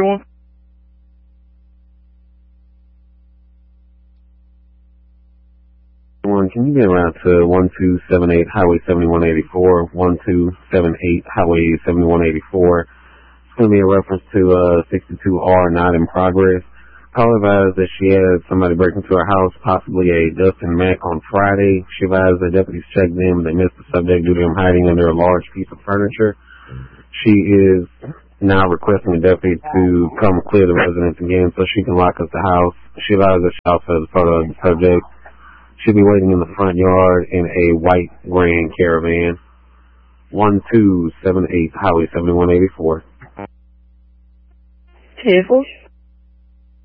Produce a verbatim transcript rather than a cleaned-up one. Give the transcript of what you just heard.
everyone. One, can you get around to one two seven eight Highway seventy-one eighty-four, one two seven eight Highway seventy-one eighty-four. It's going to be a reference to uh, sixty-two R not in progress. Call advised that she had somebody break into her house, possibly a Dustin Mack on Friday. She advised the deputies checked them. They missed the subject due to him hiding under a large piece of furniture. She is now requesting the deputy to come clear the residence again so she can lock up the house. She advised that she also has a photo of the subject. She'll be waiting in the front yard in a white Grand Caravan. one two seven eight Highway seventy-one eighty-four. ten four.